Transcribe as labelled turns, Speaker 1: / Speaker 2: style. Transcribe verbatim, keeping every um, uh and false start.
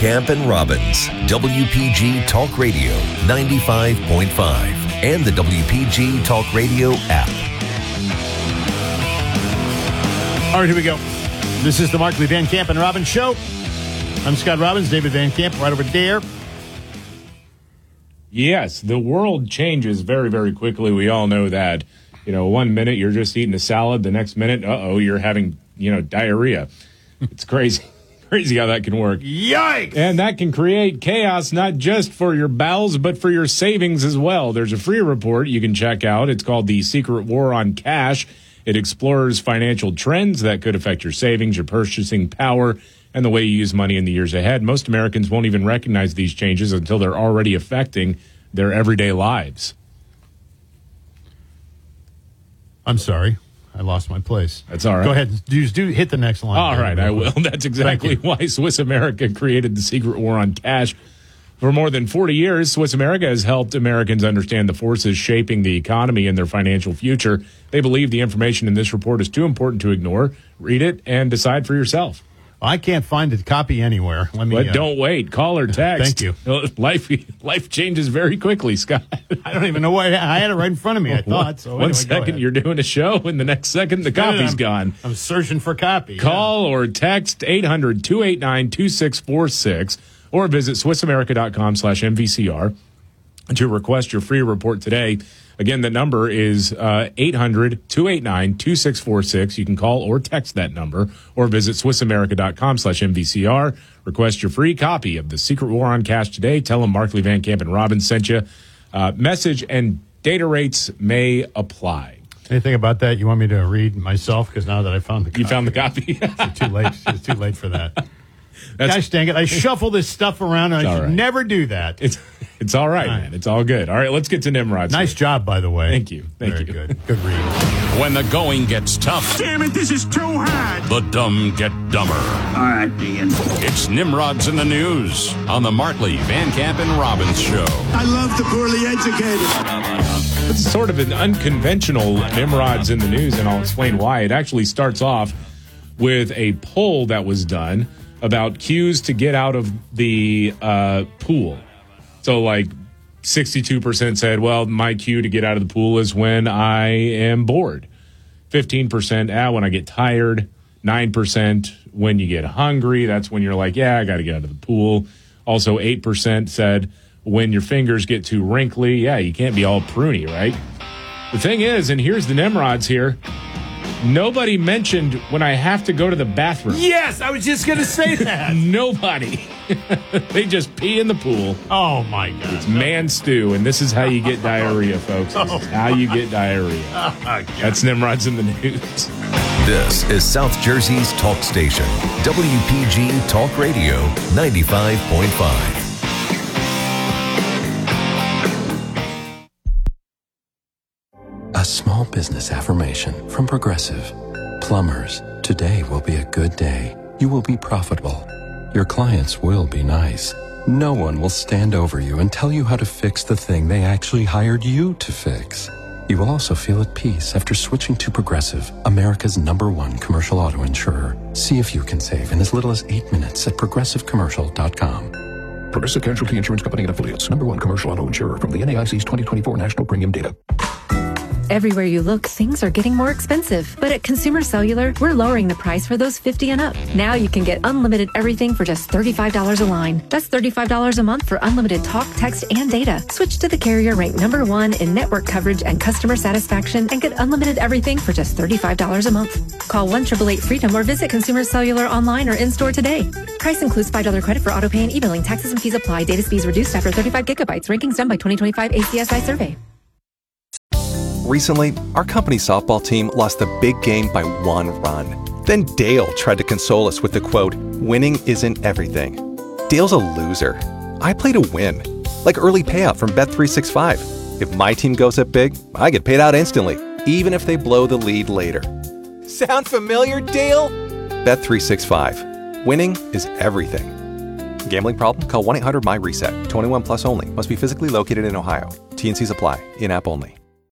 Speaker 1: Camp and Robbins, W P G Talk Radio ninety-five point five, and the W P G Talk Radio app.
Speaker 2: All right, here we go. This is the Markley Van Camp and Robbins Show. I'm Scott Robbins, David Van Camp, right over there.
Speaker 3: Yes, the world changes very, very quickly. We all know that. You know, one minute you're just eating a salad, the next minute, uh-oh, you're having, you know, diarrhea. It's crazy. Crazy how that can work.
Speaker 2: Yikes!
Speaker 3: And that can create chaos not just for your bowels, but for your savings as well. There's a free report you can check out. It's called The Secret War on Cash. It explores financial trends that could affect your savings, your purchasing power, and the way you use money in the years ahead. Most Americans won't even recognize these changes until they're already affecting their everyday lives.
Speaker 2: I'm sorry. I lost my place.
Speaker 3: That's all right.
Speaker 2: Go ahead. Do, do hit the next line.
Speaker 3: All right, I will. That's exactly why Swiss America created the secret war on cash. For more than forty years, Swiss America has helped Americans understand the forces shaping the economy and their financial future. They believe the information in this report is too important to ignore. Read it and decide for yourself.
Speaker 2: I can't find a copy anywhere. Let me.
Speaker 3: But
Speaker 2: uh,
Speaker 3: don't wait. Call or text.
Speaker 2: Thank you.
Speaker 3: Life life changes very quickly, Scott.
Speaker 2: I don't even know why I had it right in front of me. I thought so.
Speaker 3: One
Speaker 2: anyway,
Speaker 3: second you're doing a show, and the next second the copy's
Speaker 2: I'm,
Speaker 3: gone.
Speaker 2: I'm searching for copy.
Speaker 3: Call yeah. or text eight hundred, two eight nine, two six four six or visit swissamerica.com slash MVCR to request your free report today. Again, the number is uh, eight hundred, two eight nine, two six four six. You can call or text that number or visit swissamerica.com slash MVCR. Request your free copy of The Secret War on Cash today. Tell them Markley, Van Camp, and Robbins sent you. Uh, message and data rates may apply.
Speaker 2: Anything about that you want me to read myself? Because now that I found the copy.
Speaker 3: You found the copy?
Speaker 2: It's too late. It's too late for that. That's, Gosh dang it. I shuffle this stuff around, and I should right. never do that.
Speaker 3: It's it's all right, all right, man. It's all good. All right, let's get to Nimrod.
Speaker 2: Nice
Speaker 3: here.
Speaker 2: job, by the way.
Speaker 3: Thank you. Thank
Speaker 2: Very
Speaker 3: you.
Speaker 2: good. Good read.
Speaker 4: When the going gets tough.
Speaker 5: Damn it, this is too hard.
Speaker 4: The dumb get dumber.
Speaker 5: All right, Ian.
Speaker 4: It's Nimrods in the News on the Markley, Van Camp, and Robbins Show.
Speaker 5: I love the poorly educated.
Speaker 3: It's sort of an unconventional Nimrods in the News, and I'll explain why. It actually starts off with a poll that was done about cues to get out of the uh, pool. So, like, sixty-two percent said, well, my cue to get out of the pool is when I am bored. fifteen percent, ah, when I get tired. nine percent, when you get hungry. That's when you're like, yeah, I got to get out of the pool. Also, eight percent said when your fingers get too wrinkly. Yeah, you can't be all pruny, right? The thing is, and here's the Nimrods here, nobody mentioned when I have to go to the bathroom.
Speaker 2: Yes, I was just going to say that.
Speaker 3: Nobody. They just pee in the pool.
Speaker 2: Oh, my God.
Speaker 3: It's man stew, and this is how you get diarrhea, folks. This is how you get diarrhea.
Speaker 2: Oh,
Speaker 3: that's Nimrods in the News.
Speaker 1: This is South Jersey's talk station, W P G Talk Radio ninety-five point five.
Speaker 6: A small business affirmation from Progressive. Plumbers, today will be a good day. You will be profitable. Your clients will be nice. No one will stand over you and tell you how to fix the thing they actually hired you to fix. You will also feel at peace after switching to Progressive, America's number one commercial auto insurer. See if you can save in as little as eight minutes at progressive commercial dot com.
Speaker 7: Progressive Casualty Insurance Company and Affiliates. Number one commercial auto insurer from the N A I C's twenty twenty-four National Premium Data.
Speaker 8: Everywhere you look, things are getting more expensive. But at Consumer Cellular, we're lowering the price for those fifty and up. Now you can get unlimited everything for just thirty-five dollars a line. That's thirty-five dollars a month for unlimited talk, text, and data. Switch to the carrier ranked number one in network coverage and customer satisfaction and get unlimited everything for just thirty-five dollars a month. Call one eight eight eight freedom or visit Consumer Cellular online or in-store today. Price includes five dollars credit for auto pay and e-billing. Taxes and fees apply. Data speeds reduced after thirty-five gigabytes. Rankings done by twenty twenty-five A C S I survey.
Speaker 9: Recently, our company softball team lost the big game by one run. Then Dale tried to console us with the quote, "Winning isn't everything." Dale's a loser. I play to win. Like early payout from Bet three sixty-five. If my team goes up big, I get paid out instantly, even if they blow the lead later. Sound familiar, Dale? Bet three sixty-five. Winning is everything. Gambling problem? Call one eight hundred M Y RESET. twenty-one plus only. Must be physically located in Ohio. T and C's apply. In-app only.